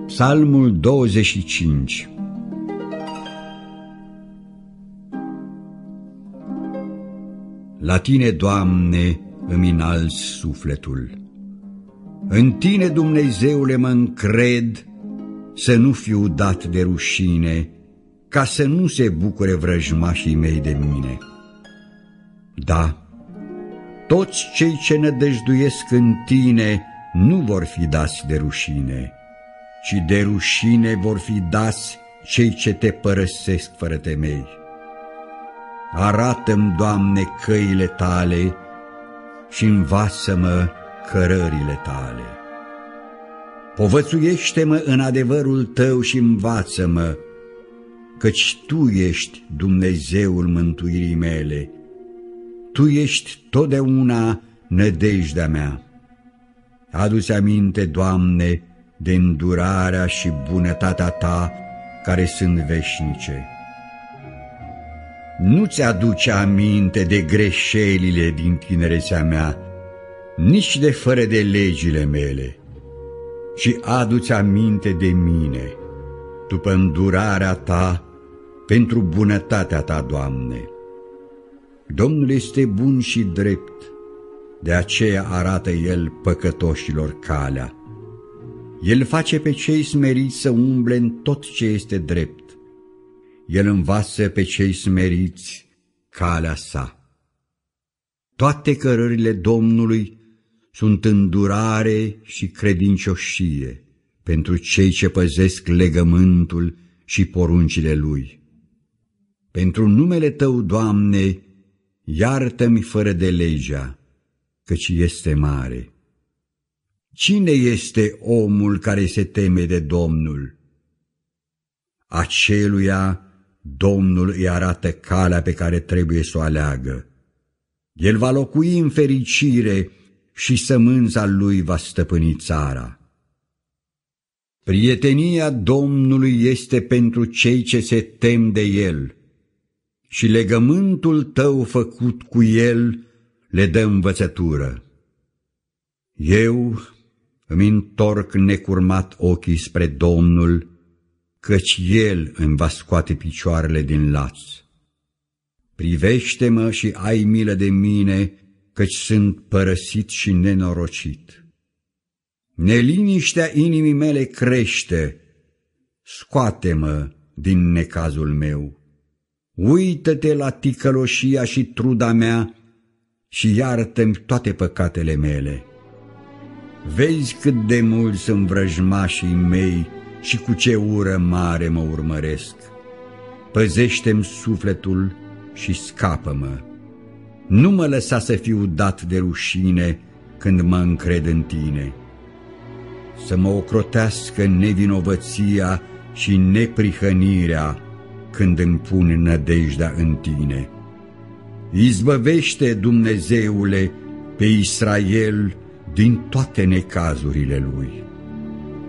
Psalmul 25. La Tine, Doamne, îmi înalți sufletul. În Tine, Dumnezeule, mă încred, să nu fiu dat de rușine, ca să nu se bucure vrăjmașii mei de mine. Da, toți cei ce nădăjduiesc în Tine nu vor fi dați de rușine, ci de rușine vor fi dați cei ce Te părăsesc fără temei. Arată-mi, Doamne, căile Tale și învață-mă cărările Tale. Povățuiește-mă în adevărul Tău și învață-mă, căci Tu ești Dumnezeul mântuirii mele. Tu ești totdeauna nădejdea mea. Adu-ți aminte, Doamne, de îndurarea și bunătatea Ta care sunt veșnice. Nu-ți aduce aminte de greșelile din tinerețea mea, nici de fără de legile mele, ci adu-ți aminte de mine, după îndurarea Ta, pentru bunătatea Ta, Doamne. Domnul este bun și drept, de aceea arată El păcătoșilor calea. El face pe cei smeriți să umble în tot ce este drept. El învață pe cei smeriți calea Sa. Toate cărările Domnului sunt îndurare și credincioșie pentru cei ce păzesc legământul și poruncile Lui. Pentru numele Tău, Doamne, iartă-mi fără de legea, căci este mare. Cine este omul care se teme de Domnul? Aceluia Domnul îi arată calea pe care trebuie să o aleagă. El va locui în fericire și sămânța lui va stăpâni țara. Prietenia Domnului este pentru cei ce se tem de El și legământul Tău făcut cu El le dă învățătură. Eu îmi întorc necurmat ochii spre Domnul, căci El îmi va scoate picioarele din laț. Privește-mă și ai milă de mine, căci sunt părăsit și nenorocit. Neliniștea inimii mele crește, scoate-mă din necazul meu. Uită-te la ticăloșia și truda mea și iartă-mi toate păcatele mele. Vezi cât de mulți sunt vrăjmașii mei și cu ce ură mare mă urmăresc. Păzește-mi sufletul și scapă-mă. Nu mă lăsa să fiu dat de rușine când mă încred în Tine. Să mă ocrotească nevinovăția și neprihănirea când îmi pun nădejdea în Tine. Izbăvește, Dumnezeule, pe Israel din toate necazurile lui.